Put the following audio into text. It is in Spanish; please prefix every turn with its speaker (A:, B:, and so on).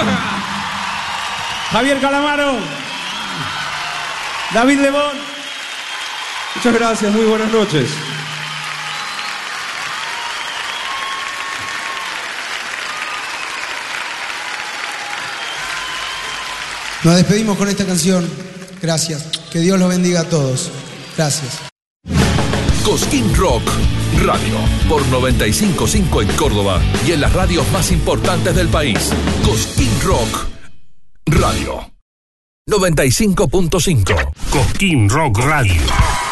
A: Javier Calamaro, David Lebón.
B: Muchas gracias, muy buenas noches.
C: Nos despedimos con esta canción. Gracias. Que Dios los bendiga a todos. Gracias.
D: Cosquín Rock Radio por 95.5 en Córdoba y en las radios más importantes del país. Cosquín Rock Radio 95.5.
E: Cosquín Rock Radio.